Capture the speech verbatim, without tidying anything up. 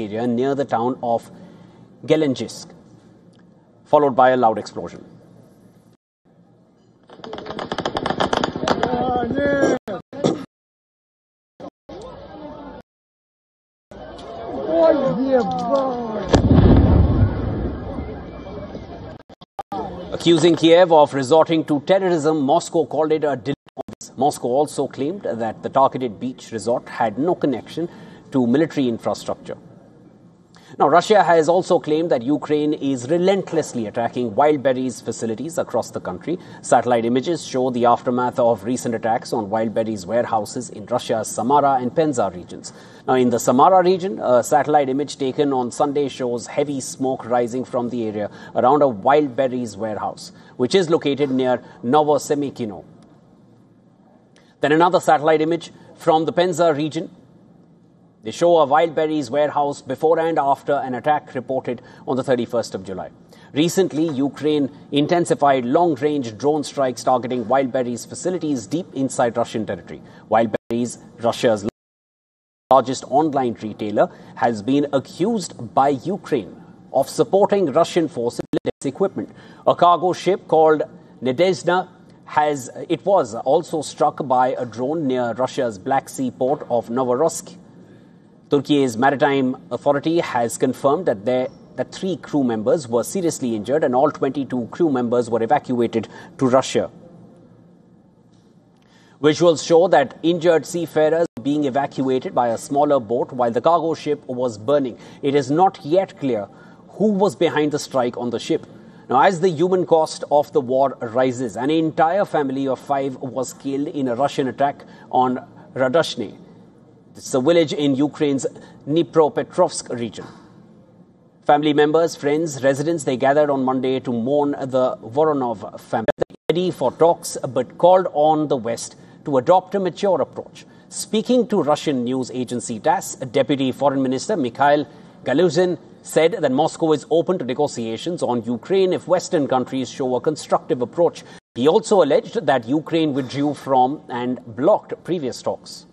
area near the town of Gelendzhsk, followed by a loud explosion. Accusing Kiev of resorting to terrorism, Moscow called it a delay. Moscow also claimed that the targeted beach resort had no connection to military infrastructure. Now, Russia has also claimed that Ukraine is relentlessly attacking Wildberries facilities across the country. Satellite images show the aftermath of recent attacks on Wildberries warehouses in Russia's Samara and Penza regions. Now, in the Samara region, a satellite image taken on Sunday shows heavy smoke rising from the area around a Wildberries warehouse, which is located near Novosemikino. Then another satellite image from the Penza region. They show a Wildberries warehouse before and after an attack reported on the thirty-first of July. Recently, Ukraine intensified long-range drone strikes targeting Wildberries facilities deep inside Russian territory. Wildberries, Russia's largest online retailer, has been accused by Ukraine of supporting Russian forces with equipment. A cargo ship called Nadezhda has it was also struck by a drone near Russia's Black Sea port of Novorossiysk. Turkey's maritime authority has confirmed that there that three crew members were seriously injured and all twenty-two crew members were evacuated to Russia. Visuals show that injured seafarers were being evacuated by a smaller boat while the cargo ship was burning. It is not yet clear who was behind the strike on the ship. Now, as the human cost of the war rises, an entire family of five was killed in a Russian attack on Radoshny. It's a village in Ukraine's Dnipropetrovsk region. Family members, friends, residents, they gathered on Monday to mourn the Voronov family. Ready for talks, but called on the West to adopt a mature approach. Speaking to Russian news agency TASS, Deputy Foreign Minister Mikhail Galuzin said that Moscow is open to negotiations on Ukraine if Western countries show a constructive approach. He also alleged that Ukraine withdrew from and blocked previous talks.